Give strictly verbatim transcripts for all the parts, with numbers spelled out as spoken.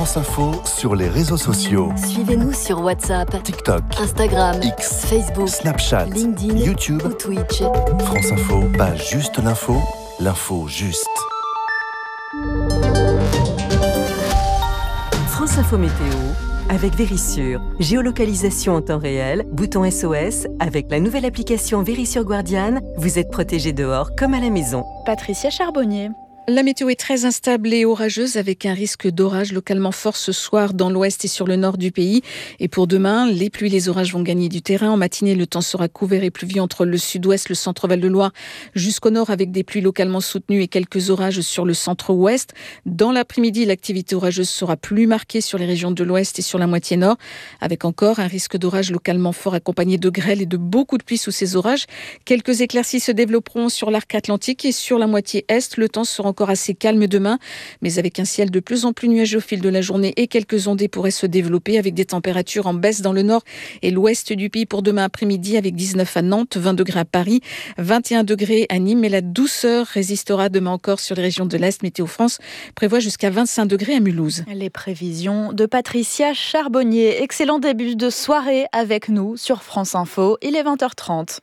France Info sur les réseaux sociaux. Suivez-nous sur WhatsApp, TikTok, Instagram, X, Facebook, Snapchat, LinkedIn, YouTube ou Twitch. France Info, pas juste l'info, l'info juste. France Info Météo avec Vérissure. Géolocalisation en temps réel, bouton S O S. Avec la nouvelle application Vérissure Guardian, vous êtes protégé dehors comme à la maison. Patricia Charbonnier. La météo est très instable et orageuse avec un risque d'orage localement fort ce soir dans l'ouest et sur le nord du pays. Et pour demain, les pluies et les orages vont gagner du terrain. En matinée, le temps sera couvert et pluvieux entre le sud-ouest, le centre Val-de-Loire jusqu'au nord avec des pluies localement soutenues et quelques orages sur le centre-ouest. Dans l'après-midi, l'activité orageuse sera plus marquée sur les régions de l'ouest et sur la moitié nord avec encore un risque d'orage localement fort accompagné de grêle et de beaucoup de pluie sous ces orages. Quelques éclaircies se développeront sur l'arc atlantique et sur la moitié est. Le temps sera encore assez calme demain, mais avec un ciel de plus en plus nuageux au fil de la journée et quelques ondées pourraient se développer avec des températures en baisse dans le nord et l'ouest du pays pour demain après-midi avec dix-neuf à Nantes, vingt degrés à Paris, vingt et un degrés à Nîmes, mais la douceur résistera demain encore sur les régions de l'Est. Météo France prévoit jusqu'à vingt-cinq degrés à Mulhouse. Les prévisions de Patricia Charbonnier. Excellent début de soirée avec nous sur France Info. Il est vingt heures trente.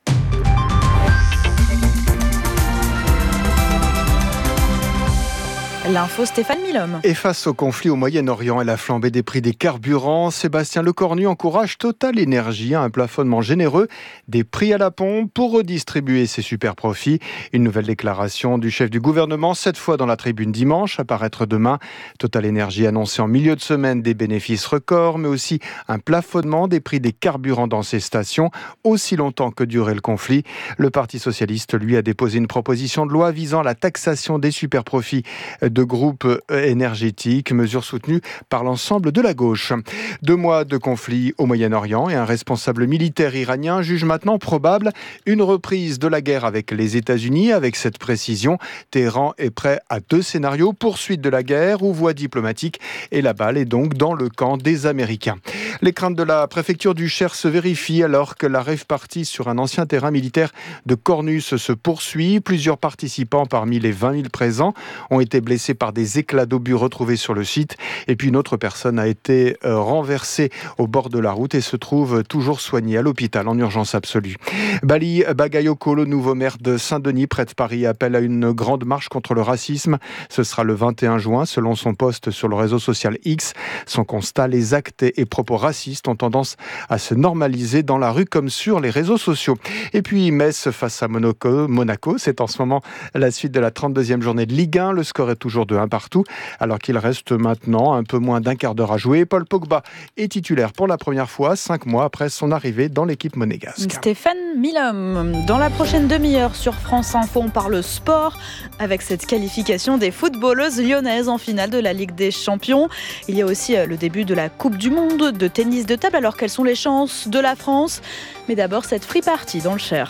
L'info, Stéphane Milhomme. Et face au conflit au Moyen-Orient et la flambée des prix des carburants, Sébastien Lecornu encourage Total Énergie à un plafonnement généreux des prix à la pompe pour redistribuer ses super profits. Une nouvelle déclaration du chef du gouvernement, cette fois dans la tribune dimanche, à paraître demain. Total Énergie annoncé en milieu de semaine des bénéfices records, mais aussi un plafonnement des prix des carburants dans ses stations, aussi longtemps que durait le conflit. Le Parti socialiste, lui, a déposé une proposition de loi visant la taxation des super profits de groupes énergétiques, mesure soutenue par l'ensemble de la gauche. Deux mois de conflit au Moyen-Orient et un responsable militaire iranien juge maintenant probable une reprise de la guerre avec les États-Unis. Avec cette précision, Téhéran est prêt à deux scénarios, poursuite de la guerre ou voie diplomatique, et la balle est donc dans le camp des Américains. Les craintes de la préfecture du Cher se vérifient alors que la rave party sur un ancien terrain militaire de Cornus se poursuit. Plusieurs participants parmi les vingt mille présents ont été blessés par des éclats d'obus retrouvés sur le site. Et puis une autre personne a été euh, renversée au bord de la route et se trouve toujours soignée à l'hôpital en urgence absolue. Bali Bagayoko, le nouveau maire de Saint-Denis, près de Paris, appelle à une grande marche contre le racisme. Ce sera le vingt et un juin, selon son post sur le réseau social X. Son constat, les actes et propos racistes ont tendance à se normaliser dans la rue comme sur les réseaux sociaux. Et puis Metz face à Monaco, Monaco, c'est en ce moment la suite de la trente-deuxième journée de Ligue un. Le score est toujours de un partout, alors qu'il reste maintenant un peu moins d'un quart d'heure à jouer. Paul Pogba est titulaire pour la première fois, cinq mois après son arrivée dans l'équipe monégasque. Stéphane Milhomme. Dans la prochaine demi-heure sur France Info, on parle sport avec cette qualification des footballeuses lyonnaises en finale de la Ligue des Champions. Il y a aussi le début de la Coupe du Monde de tennis de table. Alors quelles sont les chances de la France ? Mais d'abord cette free party dans le Cher.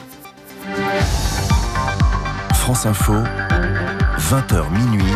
France Info, vingt heures minuit.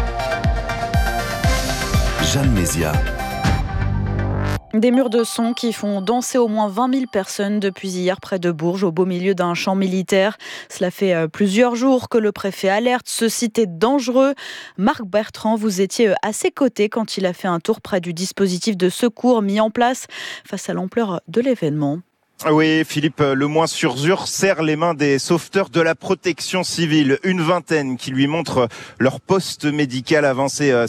Jeanne Mézia. Des murs de son qui font danser au moins vingt mille personnes depuis hier près de Bourges, au beau milieu d'un champ militaire. Cela fait plusieurs jours que le préfet alerte, ce site est dangereux. Marc Bertrand, vous étiez à ses côtés quand il a fait un tour près du dispositif de secours mis en place face à l'ampleur de l'événement. Oui, Philippe Lemoyne-sur-Zur serre les mains des sauveteurs de la protection civile. Une vingtaine qui lui montrent leur poste médical avancé